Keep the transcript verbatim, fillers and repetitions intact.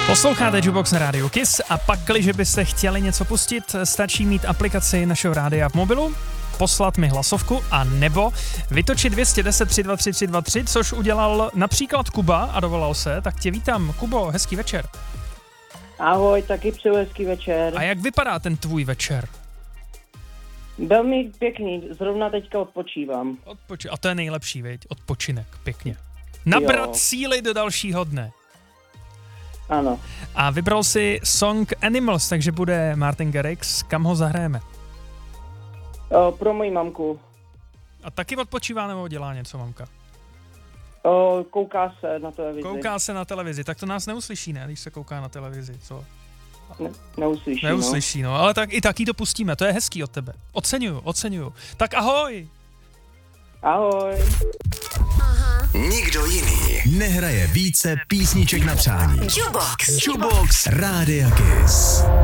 Posloucháte Jukebox na rádiu Kiss a pak, když byste chtěli něco pustit, stačí mít aplikaci našeho rádia v mobilu, poslat mi hlasovku a nebo vytočit dvě jedna nula tři dva tři tři dva tři, což udělal například Kuba a dovolal se, tak tě vítám. Kubo, hezký večer. Ahoj, taky přeju hezký večer. A jak vypadá ten tvůj večer? Velmi pěkný, zrovna teďka odpočívám. Odpoči- a to je nejlepší, viď? Odpočinek, pěkně. Nabrat Jo. síly do dalšího dne. Ano. A vybral si song Animals, takže bude Martin Garrix. Kam ho zahrajeme? O, pro moji mamku. A taky odpočívá nebo dělá něco mamka? O, kouká se na televizi. Kouká se na televizi, tak to nás neuslyší, ne? Když se kouká na televizi, co? Ne, neuslyší, Neuslyší, no. no, ale tak i taky to pustíme, to je hezký od tebe. Oceňuju, oceňuju. Tak ahoj! no. Ahoj. Nikdo jiný nehraje více písniček na přání. Jukebox. Jukebox Rádia Kiss.